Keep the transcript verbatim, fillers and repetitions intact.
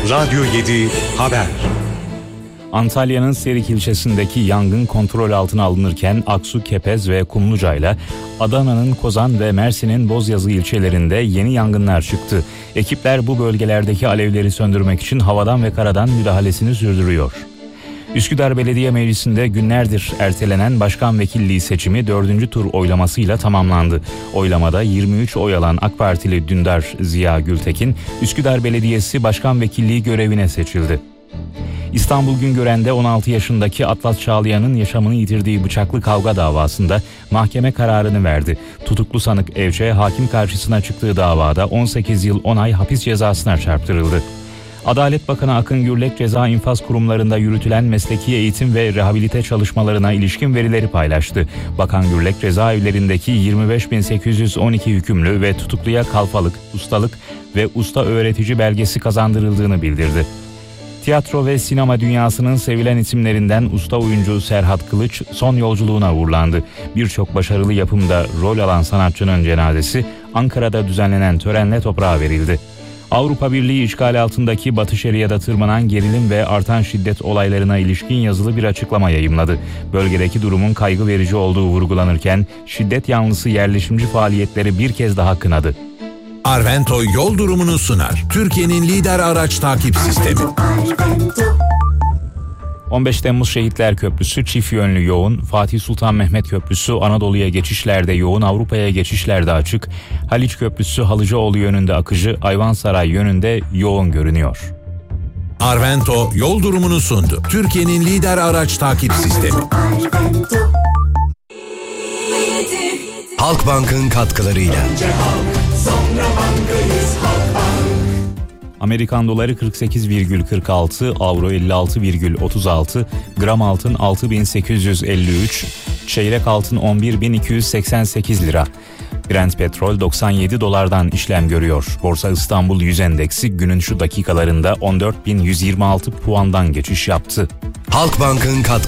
Radyo yedi Haber. Antalya'nın Serik ilçesindeki yangın kontrol altına alınırken Aksu, Kepez ve Kumluca'yla Adana'nın Kozan ve Mersin'in Bozyazı ilçelerinde yeni yangınlar çıktı. Ekipler bu bölgelerdeki alevleri söndürmek için havadan ve karadan müdahalesini sürdürüyor. Üsküdar Belediye Meclisi'nde günlerdir ertelenen başkan vekilliği seçimi dördüncü tur oylamasıyla tamamlandı. Oylamada yirmi üç oy alan AK Partili Dündar Ziya Gültekin, Üsküdar Belediyesi Başkan Vekilliği görevine seçildi. İstanbul Güngören'de on altı yaşındaki Atlas Çağlayan'ın yaşamını yitirdiği bıçaklı kavga davasında mahkeme kararını verdi. Tutuklu sanık Evçe, hakim karşısına çıktığı davada on sekiz yıl on ay hapis cezasına çarptırıldı. Adalet Bakanı Akın Gürlek, ceza infaz kurumlarında yürütülen mesleki eğitim ve rehabilite çalışmalarına ilişkin verileri paylaştı. Bakan Gürlek, cezaevlerindeki yirmi beş bin sekiz yüz on iki hükümlü ve tutukluya kalfalık, ustalık ve usta öğretici belgesi kazandırıldığını bildirdi. Tiyatro ve sinema dünyasının sevilen isimlerinden usta oyuncu Serhat Kılıç son yolculuğuna uğurlandı. Birçok başarılı yapımda rol alan sanatçının cenazesi Ankara'da düzenlenen törenle toprağa verildi. Avrupa Birliği işgali altındaki Batı Şeria'da tırmanan gerilim ve artan şiddet olaylarına ilişkin yazılı bir açıklama yayımladı. Bölgedeki durumun kaygı verici olduğu vurgulanırken şiddet yanlısı yerleşimci faaliyetleri bir kez daha kınadı. Arvento yol durumunu sunar. Türkiye'nin lider araç takip sistemi. on beş Temmuz Şehitler Köprüsü çift yönlü yoğun, Fatih Sultan Mehmet Köprüsü Anadolu'ya geçişlerde yoğun, Avrupa'ya geçişlerde açık, Haliç Köprüsü Halıcıoğlu yönünde akıcı, Ayvansaray yönünde yoğun görünüyor. Arvento yol durumunu sundu. Türkiye'nin lider araç takip sistemi. Halkbank'ın katkılarıyla. Amerikan doları kırk sekiz virgül kırk altı, avro elli altı virgül otuz altı, gram altın altı bin sekiz yüz elli üç, çeyrek altın on bir bin iki yüz seksen sekiz lira. Brent petrol doksan yedi dolardan işlem görüyor. Borsa İstanbul yüz endeksi günün şu dakikalarında on dört bin yüz yirmi altı puandan geçiş yaptı. Halkbank'ın katkı